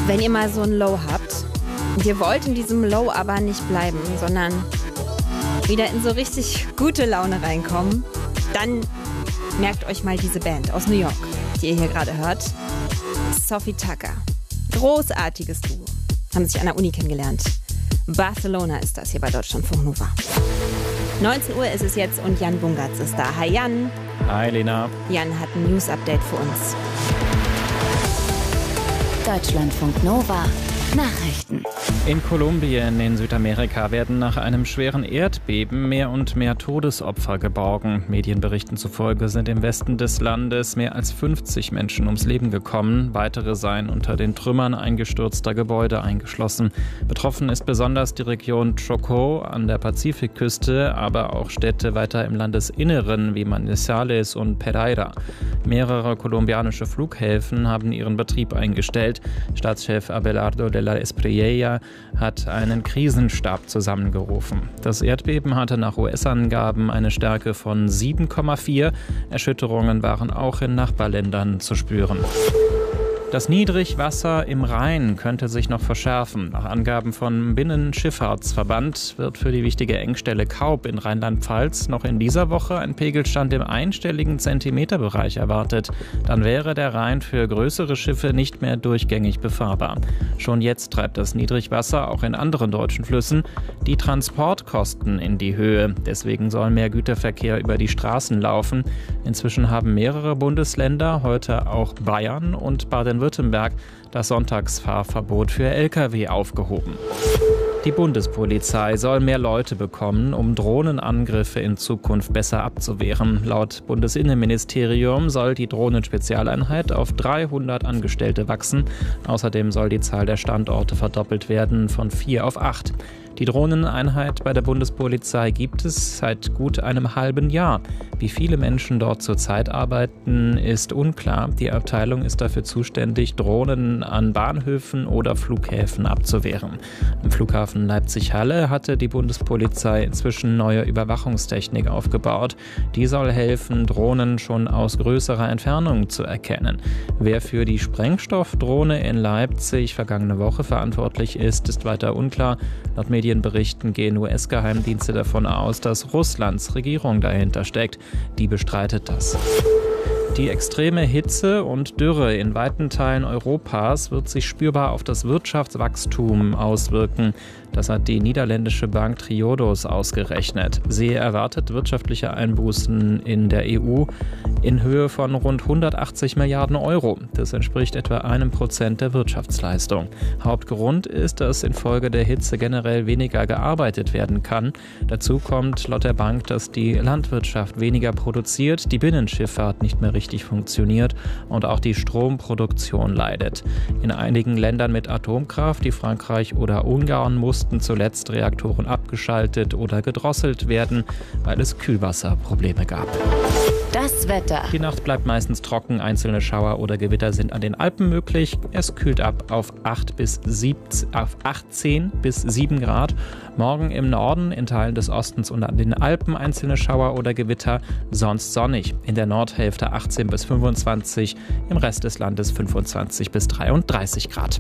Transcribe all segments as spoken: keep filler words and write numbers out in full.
Wenn ihr mal so ein Low habt und ihr wollt in diesem Low aber nicht bleiben, sondern wieder in so richtig gute Laune reinkommen, dann merkt euch mal diese Band aus New York, die ihr hier gerade hört. Sophie Tucker. Großartiges Duo. Haben sich an der Uni kennengelernt. Barcelona ist das hier bei Deutschlandfunk Nova. neunzehn Uhr ist es jetzt und Jan Bungartz ist da. Hi Jan. Hi Lena. Jan hat ein News-Update für uns. Deutschlandfunk Nova. Nachrichten. In Kolumbien in Südamerika werden nach einem schweren Erdbeben mehr und mehr Todesopfer geborgen. Medienberichten zufolge sind im Westen des Landes mehr als fünfzig Menschen ums Leben gekommen. Weitere seien unter den Trümmern eingestürzter Gebäude eingeschlossen. Betroffen ist besonders die Region Chocó an der Pazifikküste, aber auch Städte weiter im Landesinneren wie Manizales und Pereira. Mehrere kolumbianische Flughäfen haben ihren Betrieb eingestellt. Staatschef Abelardo de la Espriella hat einen Krisenstab zusammengerufen. Das Erdbeben hatte nach U S-Angaben eine Stärke von sieben Komma vier. Erschütterungen waren auch in Nachbarländern zu spüren. Das Niedrigwasser im Rhein könnte sich noch verschärfen. Nach Angaben vom Binnenschifffahrtsverband wird für die wichtige Engstelle Kaub in Rheinland-Pfalz noch in dieser Woche ein Pegelstand im einstelligen Zentimeterbereich erwartet. Dann wäre der Rhein für größere Schiffe nicht mehr durchgängig befahrbar. Schon jetzt treibt das Niedrigwasser auch in anderen deutschen Flüssen die Transportkosten in die Höhe. Deswegen soll mehr Güterverkehr über die Straßen laufen. Inzwischen haben mehrere Bundesländer, heute auch Bayern und Baden-Württemberg, das Sonntagsfahrverbot für L K W aufgehoben. Die Bundespolizei soll mehr Leute bekommen, um Drohnenangriffe in Zukunft besser abzuwehren. Laut Bundesinnenministerium soll die Drohnenspezialeinheit auf dreihundert Angestellte wachsen. Außerdem soll die Zahl der Standorte verdoppelt werden, von vier auf acht. Die Drohneneinheit bei der Bundespolizei gibt es seit gut einem halben Jahr. Wie viele Menschen dort zurzeit arbeiten, ist unklar. Die Abteilung ist dafür zuständig, Drohnen an Bahnhöfen oder Flughäfen abzuwehren. Am Flughafen Leipzig-Halle hatte die Bundespolizei inzwischen neue Überwachungstechnik aufgebaut. Die soll helfen, Drohnen schon aus größerer Entfernung zu erkennen. Wer für die Sprengstoffdrohne in Leipzig vergangene Woche verantwortlich ist, ist weiter unklar. Laut Medienberichten gehen U S-Geheimdienste davon aus, dass Russlands Regierung dahinter steckt. Die bestreitet das. Die extreme Hitze und Dürre in weiten Teilen Europas wird sich spürbar auf das Wirtschaftswachstum auswirken. Das hat die niederländische Bank Triodos ausgerechnet. Sie erwartet wirtschaftliche Einbußen in der E U in Höhe von rund hundertachtzig Milliarden Euro. Das entspricht etwa einem Prozent der Wirtschaftsleistung. Hauptgrund ist, dass infolge der Hitze generell weniger gearbeitet werden kann. Dazu kommt laut der Bank, dass die Landwirtschaft weniger produziert, die Binnenschifffahrt nicht mehr richtig funktioniert und auch die Stromproduktion leidet. In einigen Ländern mit Atomkraft, wie Frankreich oder Ungarn, mussten zuletzt Reaktoren abgeschaltet oder gedrosselt werden, weil es Kühlwasserprobleme gab. Das Wetter. Die Nacht bleibt meistens trocken, einzelne Schauer oder Gewitter sind an den Alpen möglich. Es kühlt ab auf, acht bis siebzehn, auf achtzehn bis sieben Grad. Morgen im Norden, in Teilen des Ostens und an den Alpen einzelne Schauer oder Gewitter, sonst sonnig. In der Nordhälfte achtzehn bis fünfundzwanzig, im Rest des Landes fünfundzwanzig bis dreiunddreißig Grad.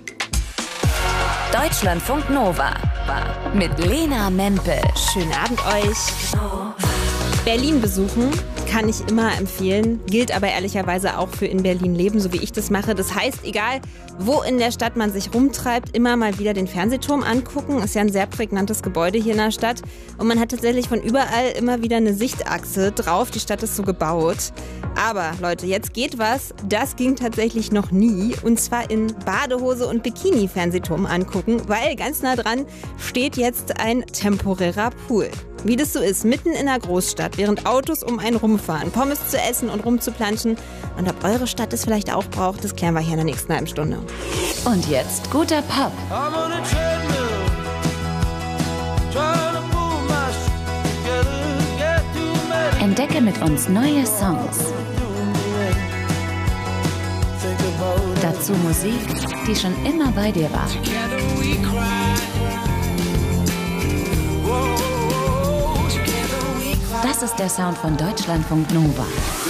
Deutschlandfunk Nova mit Lena Mempel. Schönen Abend euch. Berlin besuchen kann ich immer empfehlen, gilt aber ehrlicherweise auch für in Berlin leben, so wie ich das mache. Das heißt, egal wo in der Stadt man sich rumtreibt, immer mal wieder den Fernsehturm angucken. Ist ja ein sehr prägnantes Gebäude hier in der Stadt. Und man hat tatsächlich von überall immer wieder eine Sichtachse drauf. Die Stadt ist so gebaut. Aber Leute, jetzt geht was. Das ging tatsächlich noch nie. Und zwar in Badehose und Bikini Fernsehturm angucken, weil ganz nah dran steht jetzt ein temporärer Pool. Wie das so ist, mitten in der Großstadt, während Autos um einen rumfahren, Pommes zu essen und rumzuplantschen. Und ob eure Stadt es vielleicht auch braucht, das klären wir hier in der nächsten halben Stunde. Und jetzt guter Pop. Entdecke mit uns neue Songs. Dazu Musik, die schon immer bei dir war. Das ist der Sound von Deutschlandfunk Nova.